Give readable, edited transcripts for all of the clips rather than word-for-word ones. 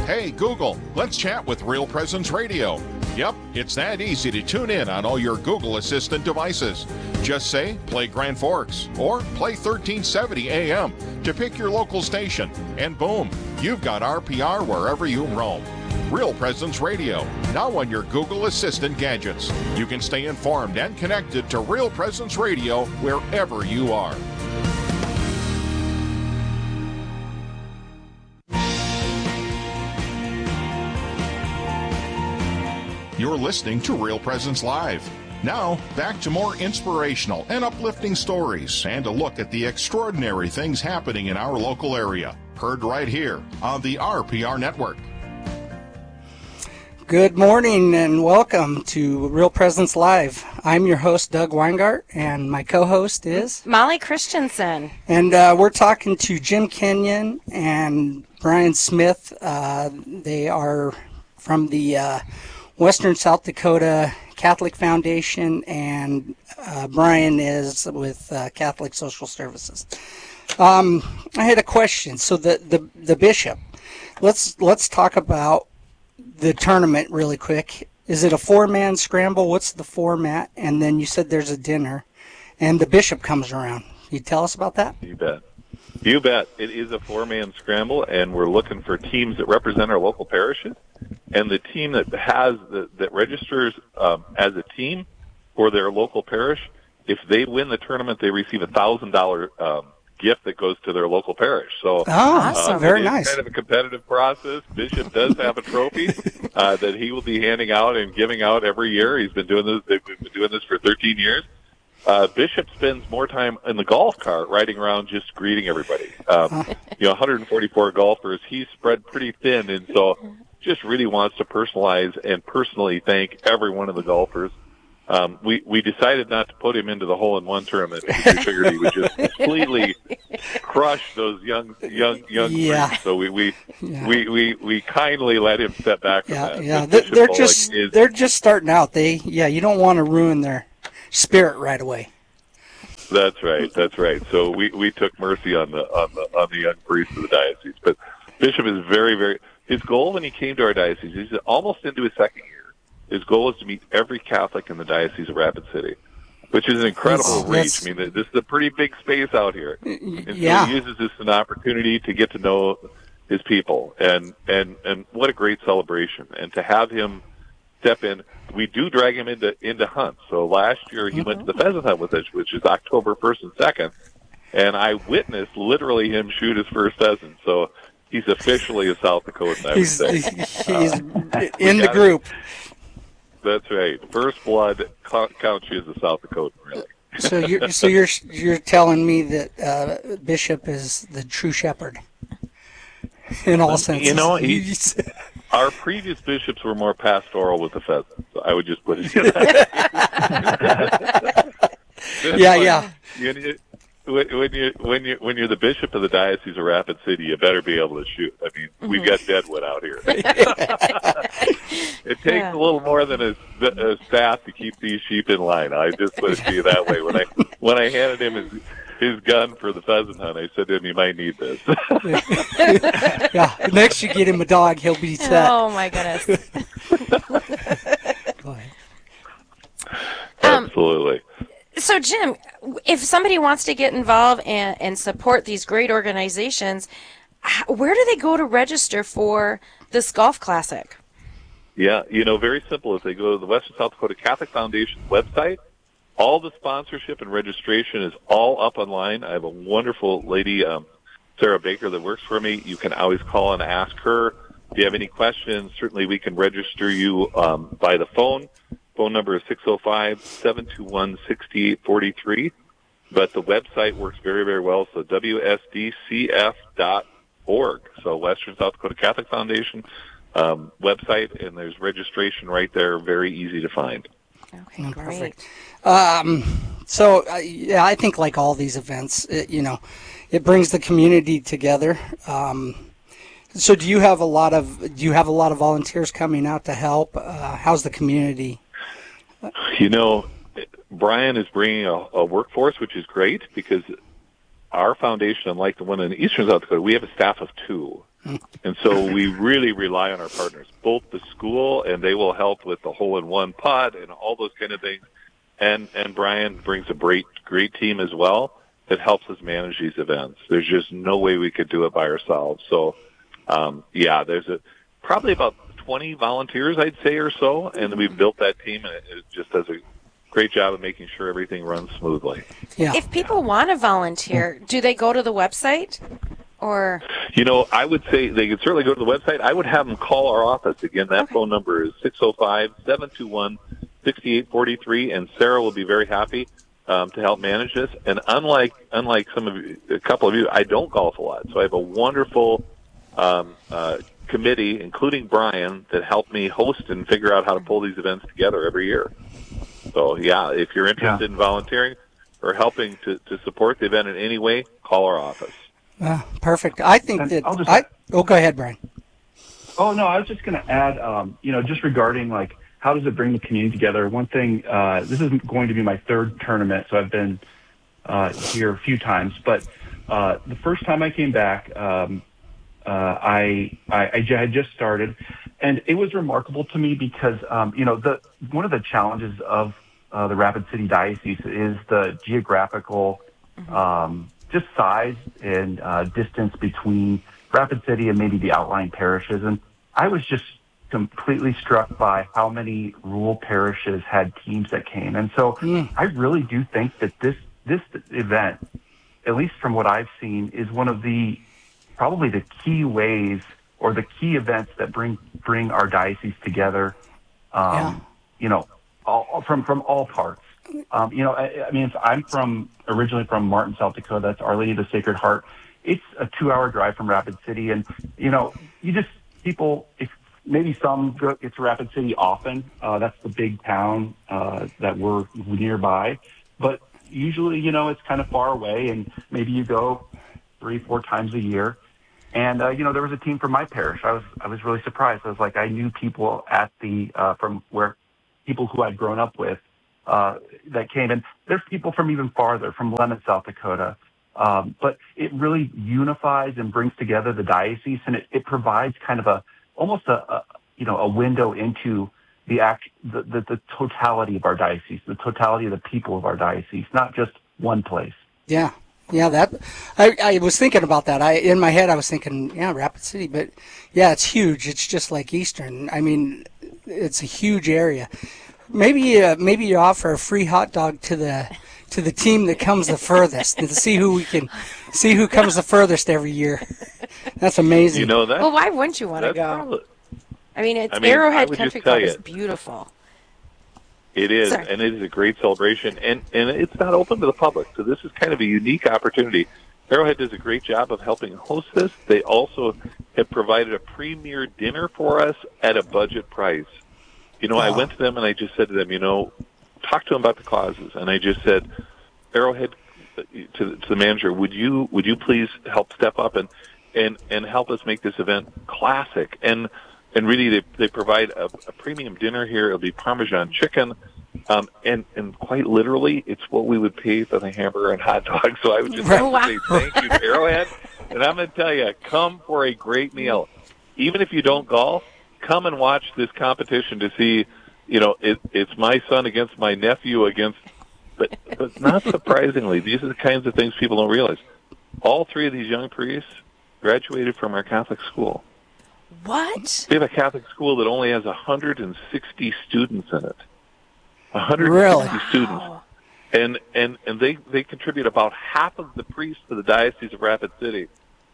Hey, Google, let's chat with Real Presence Radio. Yep, it's that easy to tune in on all your Google Assistant devices. Just say, play Grand Forks, or play 1370 AM to pick your local station, and boom, you've got RPR wherever you roam. Real Presence Radio, now on your Google Assistant gadgets. You can stay informed and connected to Real Presence Radio wherever you are. You're listening to Real Presence Live. Now, back to more inspirational and uplifting stories and a look at the extraordinary things happening in our local area. Heard right here on the RPR Network. Good morning and welcome to Real Presence Live. I'm your host, Doug Weingart, and my co-host is Molly Christensen. And we're talking to Jim Kenyon and Brian Smith. They are from the Western South Dakota Catholic Foundation, and Brian is with Catholic Social Services. I had a question. So the bishop. Let's talk about the tournament really quick. Is it a 4-man scramble? What's the format? And then you said there's a dinner, and the bishop comes around. Can you tell us about that? You bet. You bet. It is a 4-man scramble, and we're looking for teams that represent our local parishes. And the team that registers as a team for their local parish, if they win the tournament, they receive a $1,000 gift that goes to their local parish. So, awesome. Very nice. Kind of a competitive process. Bishop does have a trophy that he will be handing out and giving out every year. He's been doing this. They've been doing this for 13 years. Bishop spends more time in the golf cart riding around just greeting everybody. 144 golfers. He's spread pretty thin, and so just really wants to personalize and personally thank every one of the golfers. We decided not to put him into the hole-in-one tournament because we figured he would just completely crush those young yeah. So we kindly let him step back from that. Yeah, they're just starting out. You don't want to ruin their spirit right away. That's right. So we took mercy on the young priest of the diocese. But Bishop is very, very. His goal when he came to our diocese, he's almost into his second year. His goal is to meet every Catholic in the Diocese of Rapid City, which is an incredible reach. I mean, this is a pretty big space out here. And so he uses this as an opportunity to get to know his people, and what a great celebration. And to have him step in, we do drag him into hunts. So last year he went to the pheasant hunt with us, which is October 1st and 2nd, and I witnessed literally him shoot his first pheasant. So he's officially a South Dakotan, I would say. He's in the group. That's right. First blood counts you as a South Dakotan, really. So you're telling me that Bishop is the true shepherd in all senses. You know, our previous bishops were more pastoral with the pheasant. So I would just put it Yeah. When you're the bishop of the Diocese of Rapid City, you better be able to shoot. I mean, we've got Deadwood out here. It takes a little more than a staff to keep these sheep in line. I just put it to you that way. When I handed him his gun for the pheasant hunt, I said to him, "You might need this." Yeah. Next, you get him a dog, he'll be set. Oh my goodness. Go ahead. Absolutely. So, Jim, if somebody wants to get involved and support these great organizations, where do they go to register for this golf classic? Yeah, very simple. If they go to the Western South Dakota Catholic Foundation website, all the sponsorship and registration is all up online. I have a wonderful lady, Sarah Baker, that works for me. You can always call and ask her. If you have any questions, certainly we can register you by the phone. Phone number is 605-721-6843. But the website works very, very well. So WSDCF.org. So Western South Dakota Catholic Foundation website, and there's registration right there. Very easy to find. Okay, great. Perfect. I think like all these events, it brings the community together. So do you have a lot of volunteers coming out to help? How's the community? Brian is bringing a workforce, which is great because our foundation, unlike the one in Eastern South Dakota, we have a staff of 2. And so we really rely on our partners, both the school, and they will help with the hole-in-one putt and all those kind of things. And Brian brings a great team as well that helps us manage these events. There's just no way we could do it by ourselves. So, there's probably about 20 volunteers, I'd say, or so, and we've built that team, and it just does a great job of making sure everything runs smoothly. Yeah. If people want to volunteer, do they go to the website? Or I would say they could certainly go to the website. I would have them call our office. Again, that phone number is 605-721-6843, and Sarah will be very happy to help manage this. And unlike a couple of you, I don't golf a lot, so I have a wonderful committee, including Brian, that helped me host and figure out how to pull these events together every year. So, if you're interested in volunteering or helping to support the event in any way, call our office. Perfect. I think that go ahead, Brian. Oh, no, I was just going to add, just regarding, how does it bring the community together? One thing, this is going to be my third tournament, so I've been here a few times. But the first time I came back, I had just started, and it was remarkable to me because, one of the challenges of the Rapid City Diocese is the geographical just size and distance between Rapid City and maybe the outlying parishes. And I was just completely struck by how many rural parishes had teams that came. And so I really do think that this event, at least from what I've seen, is one of the probably the key ways or the key events that bring our diocese together, from all parts. I'm originally from Martin, South Dakota. That's Our Lady of the Sacred Heart. It's a 2-hour drive from Rapid City. And, if maybe some get to Rapid City often, that's the big town that we're nearby. But usually, it's kind of far away, and maybe you go 3-4 times a year. And, there was a team from my parish. I was really surprised. I was like, I knew people at people who I'd grown up with, that came. And there's people from even farther, from Lemon, South Dakota. But it really unifies and brings together the diocese, and it provides kind of almost a window into the totality of our diocese, the totality of the people of our diocese, not just one place. Yeah. Yeah, I was thinking about that. In my head, I was thinking, Rapid City, but it's huge. It's just like Eastern. I mean, it's a huge area. Maybe you offer a free hot dog to the team that comes the furthest, and to see who comes the furthest every year. That's amazing. Well, why wouldn't you want to go? Arrowhead Country Club is beautiful. It is, Sorry. and it is a great celebration, and it's not open to the public, so this is kind of a unique opportunity. Arrowhead does a great job of helping host this. They also have provided a premier dinner for us at a budget price. I went to them and I just said to them, talk to them about the causes, and I just said, Arrowhead, to the manager, would you please help step up and help us make this event classic? And really, they provide a premium dinner here. It'll be Parmesan chicken, and quite literally, it's what we would pay for the hamburger and hot dog. So I would just have to say thank you to Arrowhead, and I'm going to tell you, come for a great meal. Even if you don't golf, come and watch this competition to see. It's my son against my nephew but not surprisingly, these are the kinds of things people don't realize. All 3 of these young priests graduated from our Catholic school. What? We have a Catholic school that only has 160 students in it. 160 really? students. And they contribute about half of the priests to the Diocese of Rapid City.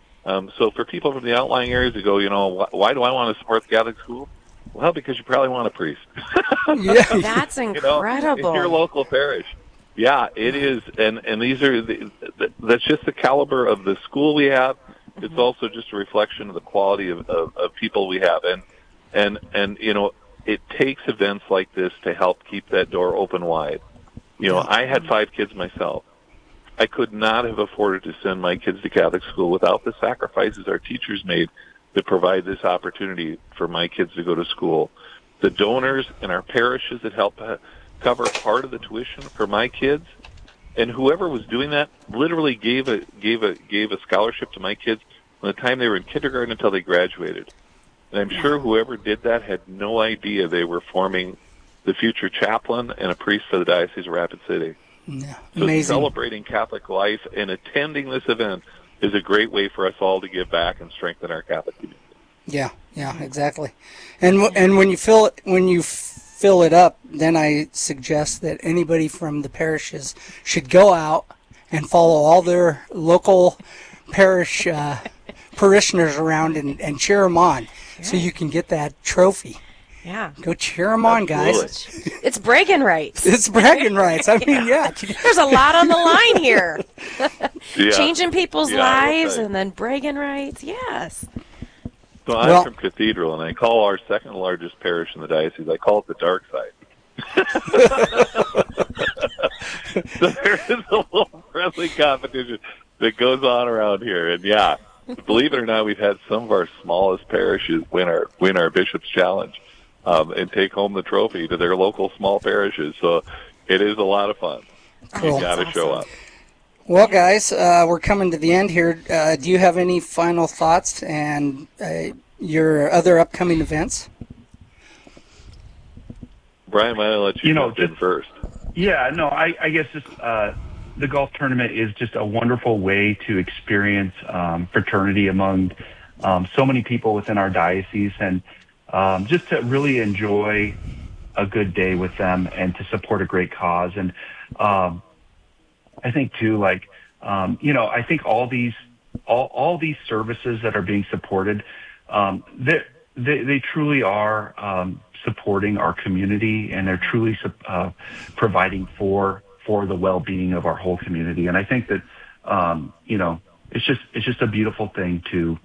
So for people from the outlying areas who go, why do I want to support the Catholic school? Well, because you probably want a priest. Yeah. That's incredible. In your local parish. Yeah, it is. And these are that's just the caliber of the school we have. It's also just a reflection of the quality of people we have. And it takes events like this to help keep that door open wide. I had 5 kids myself. I could not have afforded to send my kids to Catholic school without the sacrifices our teachers made to provide this opportunity for my kids to go to school. The donors in our parishes that help cover part of the tuition for my kids, and whoever was doing that literally gave a scholarship to my kids from the time they were in kindergarten until they graduated. And I'm sure whoever did that had no idea they were forming the future chaplain and a priest for the Diocese of Rapid City. Yeah, so amazing. Celebrating Catholic life and attending this event is a great way for us all to give back and strengthen our Catholic community. Yeah, exactly. And when you fill it up, then I suggest that anybody from the parishes should go out and follow all their local parish parishioners around and cheer them on, so you can get that trophy. Yeah. Go cheer them on, guys. It's bragging rights. It's bragging rights. I mean, yeah. There's a lot on the line here. Yeah. Changing people's lives and then bragging rights. Yes. So I'm from Cathedral, and I call our second largest parish in the diocese, I call it the dark side. So there is a little friendly competition that goes on around here. And yeah, believe it or not, we've had some of our smallest parishes win our Bishop's Challenge and take home the trophy to their local small parishes. So it is a lot of fun. Cool. You got to show up. Well, guys, we're coming to the end here. Do you have any final thoughts and your other upcoming events? Brian, why don't I let you jump in first? Yeah, no, I guess just the golf tournament is just a wonderful way to experience fraternity among so many people within our diocese, and just to really enjoy a good day with them and to support a great cause. And I think too, I think all these services that are being supported, they truly are supporting our community, and they're truly providing for the well-being of our whole community. And I think that it's just a beautiful thing to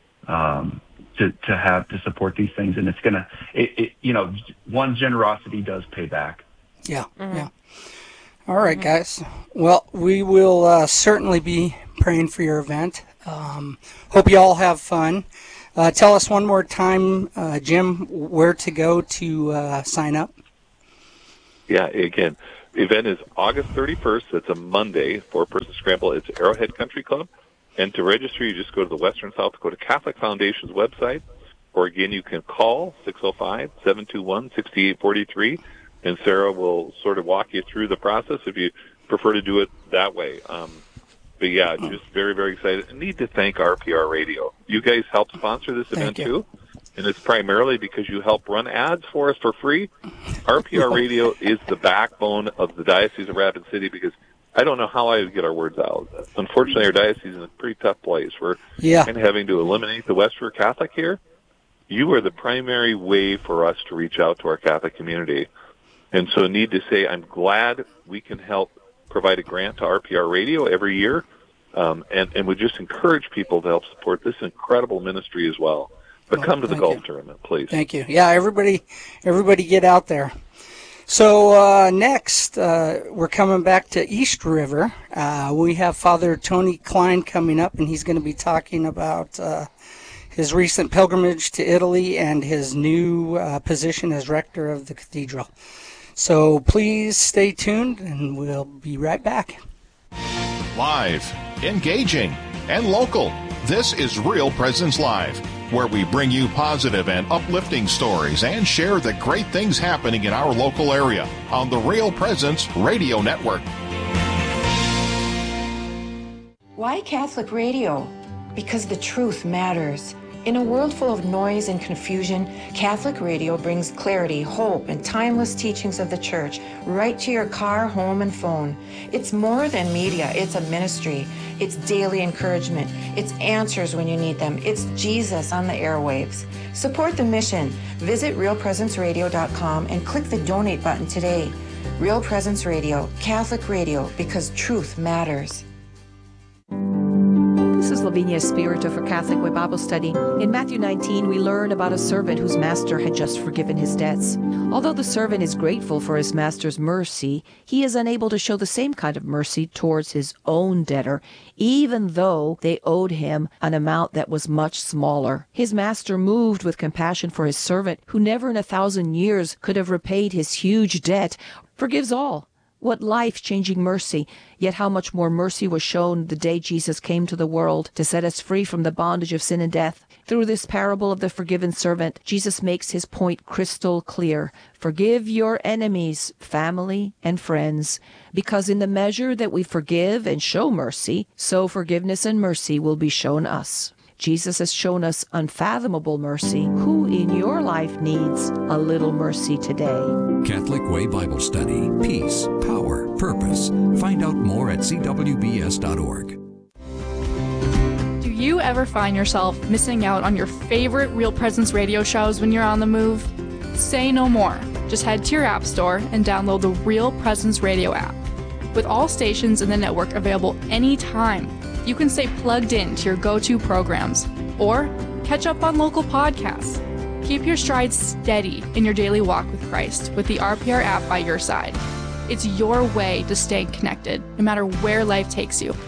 have to support these things, and it's gonna one's generosity does pay back. Yeah. All right, guys. Well, we will certainly be praying for your event. Hope you all have fun. Tell us one more time, Jim, where to go to sign up. Yeah, again, the event is August 31st. It's a Monday, 4-person scramble. It's Arrowhead Country Club. And to register, you just go to the Western South Dakota Catholic Foundation's website. Or again, you can call 605-721-6843. And Sarah will sort of walk you through the process if you prefer to do it that way. But yeah, just very, very excited. I need to thank RPR Radio. You guys help sponsor this event too. And it's primarily because you help run ads for us for free. RPR Radio is the backbone of the Diocese of Rapid City, because I don't know how I would get our words out. Unfortunately, our diocese is in a pretty tough place. We're kind of having to eliminate the Westford Catholic here. You are the primary way for us to reach out to our Catholic community. And so I need to say I'm glad we can help provide a grant to RPR Radio every year, and would just encourage people to help support this incredible ministry as well. But come to the golf tournament, please. Thank you. Yeah, everybody get out there. So next, we're coming back to East River. We have Father Tony Klein coming up, and he's going to be talking about his recent pilgrimage to Italy and his new position as rector of the cathedral. So please stay tuned, and we'll be right back. Live, engaging, and local. This is Real Presence Live, where we bring you positive and uplifting stories and share the great things happening in our local area on the Real Presence Radio Network. Why Catholic Radio? Because the truth matters. In a world full of noise and confusion, Catholic Radio brings clarity, hope, and timeless teachings of the Church right to your car, home, and phone. It's more than media. It's a ministry. It's daily encouragement. It's answers when you need them. It's Jesus on the airwaves. Support the mission. Visit realpresenceradio.com and click the donate button today. Real Presence Radio, Catholic Radio, because truth matters. This is Lavinia Spirito for Catholic Way Bible Study. In Matthew 19, we learn about a servant whose master had just forgiven his debts. Although the servant is grateful for his master's mercy, he is unable to show the same kind of mercy towards his own debtor, even though they owed him an amount that was much smaller. His master, moved with compassion for his servant, who never in 1,000 years could have repaid his huge debt, forgives all, What life-changing mercy, yet how much more mercy was shown the day Jesus came to the world to set us free from the bondage of sin and death. Through this parable of the forgiven servant, Jesus makes his point crystal clear. Forgive your enemies, family and friends, because in the measure that we forgive and show mercy, so forgiveness and mercy will be shown us. Jesus has shown us unfathomable mercy. Who in your life needs a little mercy today? Catholic Way Bible Study. Peace, power, purpose. Find out more at cwbs.org. Do you ever find yourself missing out on your favorite Real Presence radio shows when you're on the move? Say no more. Just head to your app store and download the Real Presence radio app. With all stations in the network available anytime, you can stay plugged in to your go-to programs or catch up on local podcasts. Keep your stride steady in your daily walk with Christ with the RPR app by your side. It's your way to stay connected, no matter where life takes you.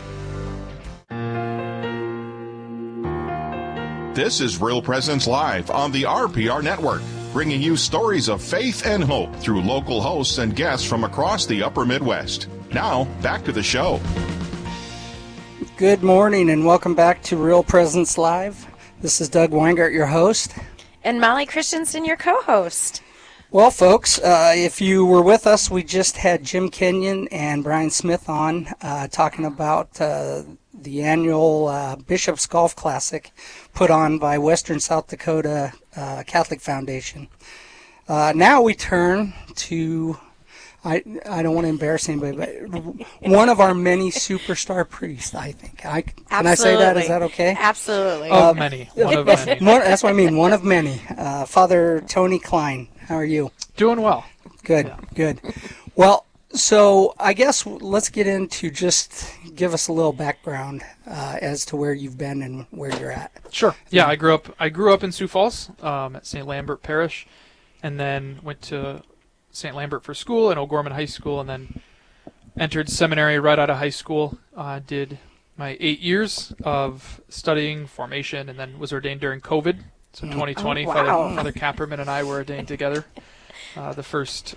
This is Real Presence Live on the RPR Network, bringing you stories of faith and hope through local hosts and guests from across the upper Midwest. Now, back to the show. Good morning and welcome back to Real Presence Live. This is Doug Weingart, your host. And Molly Christensen, your co-host. Well, folks, if you were with us, we just had Jim Kenyon and Brian Smith on talking about the annual Bishop's Golf Classic put on by Western South Dakota Catholic Foundation. Now we turn to... I don't want to embarrass anybody, but one of our many superstar priests, I think. Can I say that? Is that okay? Absolutely. Of many. One of many. That's what I mean, one of many. Father Tony Klein, how are you? Doing well. Good, Yeah. Good. Well, so I guess let's get into just give us a little background as to where you've been and where you're at. Sure. Yeah, I grew up in Sioux Falls at St. Lambert Parish, and then went to St. Lambert for school and O'Gorman High School, and then entered seminary right out of high school. Did my 8 years of studying formation, and then was ordained during COVID. So 2020, Oh, wow. Father Kapperman and I were ordained together. The first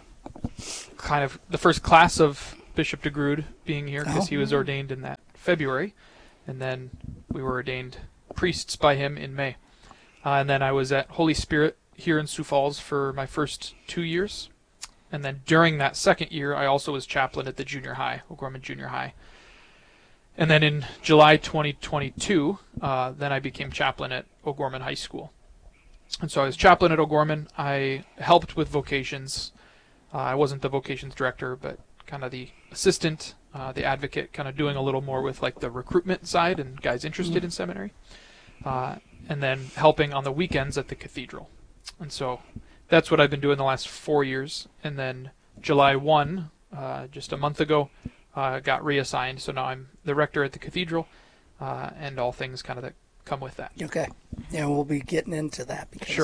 class of Bishop DeGrood being here, because he was ordained in that February, and then we were ordained priests by him in May. And then I was at Holy Spirit here in Sioux Falls for my first 2 years. And then during that second year, I also was chaplain at the junior high, O'Gorman Junior High. And then in July 2022, then I became chaplain at O'Gorman High School. And so I was chaplain at O'Gorman. I helped with vocations. I wasn't the vocations director, but kind of the assistant, the advocate, kind of doing a little more with like the recruitment side and guys interested in seminary. And then helping on the weekends at the cathedral. And so that's what I've been doing the last 4 years. And then July 1, just a month ago, got reassigned. So now I'm the rector at the cathedral, and all things kind of that come with that. Okay. Yeah, we'll be getting into that. Because, Sure.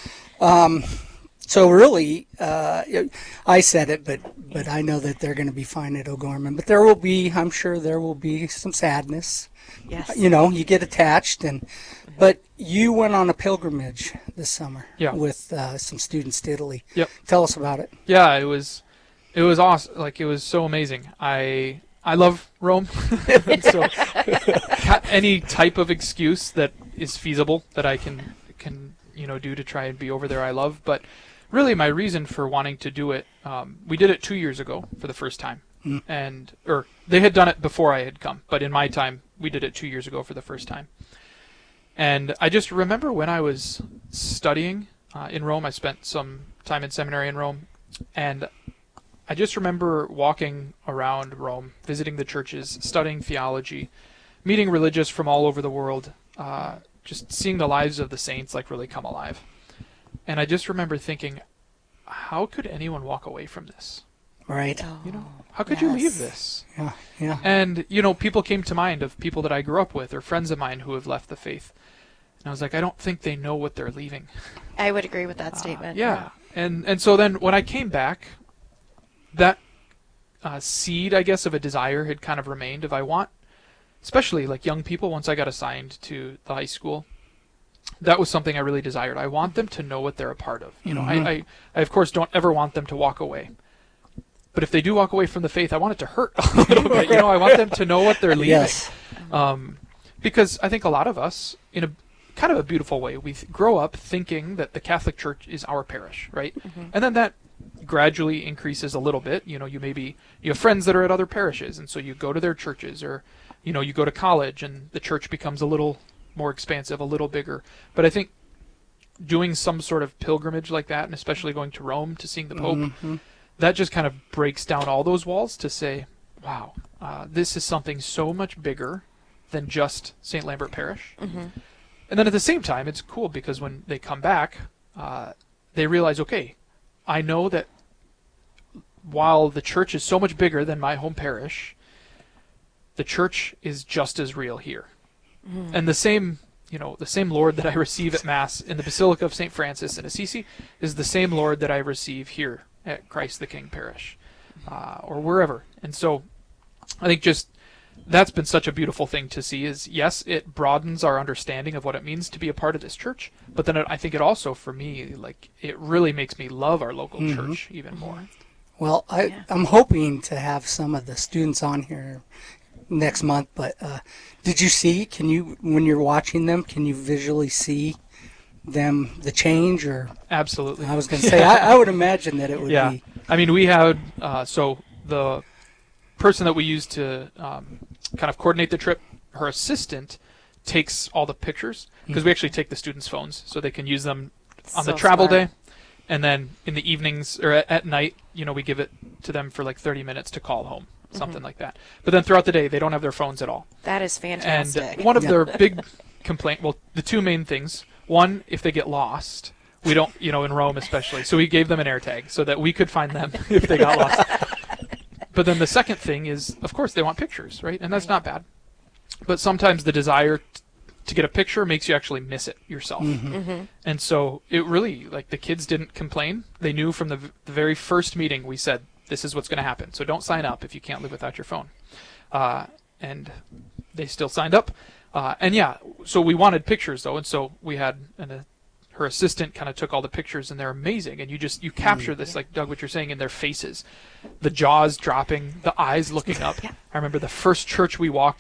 So really, I said it, but I know that they're going to be fine at O'Gorman. But I'm sure there will be some sadness. Yes. You know, you get attached, but you went on a pilgrimage this summer with some students to Italy. Yep. Tell us about it. Yeah, it was awesome. Like, it was so amazing. I love Rome. So any type of excuse that is feasible that I can do to try and be over there, I love. But really, my reason for wanting to do it, we did it 2 years ago for the first time, or they had done it before I had come, but in my time, we did it 2 years ago for the first time. And I just remember when I was studying in Rome, I spent some time in seminary in Rome, and I just remember walking around Rome, visiting the churches, studying theology, meeting religious from all over the world, just seeing the lives of the saints like really come alive. And I just remember thinking, how could anyone walk away from this? Right. How could you leave this? Yeah. And, people came to mind of people that I grew up with or friends of mine who have left the faith. And I was like, I don't think they know what they're leaving. I would agree with that statement. Yeah. And so then when I came back, that seed, I guess, of a desire had kind of remained. If I want, especially like young people, once I got assigned to the high school, that was something I really desired. I want them to know what they're a part of. I of course don't ever want them to walk away. But if they do walk away from the faith, I want it to hurt a little bit. I want them to know what they're leaving. Yes. Because I think a lot of us, in a kind of a beautiful way, we grow up thinking that the Catholic Church is our parish, right? And then that gradually increases a little bit. You have friends that are at other parishes, and so you go to their churches, or you go to college, and the church becomes a little more expansive, a little bigger. But I think doing some sort of pilgrimage like that, and especially going to Rome to seeing the Pope, that just kind of breaks down all those walls to say, wow, this is something so much bigger than just St. Lambert Parish. And then at the same time, it's cool because when they come back, they realize, okay, I know that while the church is so much bigger than my home parish, the church is just as real here. And the same Lord that I receive at Mass in the Basilica of St. Francis in Assisi is the same Lord that I receive here at Christ the King Parish, or wherever. And so I think just that's been such a beautiful thing to see is, yes, it broadens our understanding of what it means to be a part of this church, but then I think it also, for me, it really makes me love our local church even more. Well, I'm hoping to have some of the students on here next month, but did you see, when you're watching them, can you visually see the change? Or Absolutely. I was going to say, I would imagine that it would be. I mean, we had, so the person that we used to kind of coordinate the trip, her assistant takes all the pictures, because we actually take the students' phones so they can use them on the travel day. And then in the evenings or at night, we give it to them for like 30 minutes to call home, something like that. But then throughout the day, they don't have their phones at all. That is fantastic. And one of their big the two main things, one, if they get lost, we don't, in Rome especially, so we gave them an AirTag so that we could find them if they got lost. But then the second thing is, of course, they want pictures, right? And that's not bad. But sometimes the desire to get a picture makes you actually miss it yourself. And so it really, the kids didn't complain. They knew from the very first meeting we said, this is what's going to happen. So don't sign up if you can't live without your phone. And they still signed up. So we wanted pictures, though. And so we had her assistant kind of took all the pictures, and they're amazing. And you capture this, like Doug, what you're saying, in their faces. The jaws dropping, the eyes looking up. I remember the first church we walked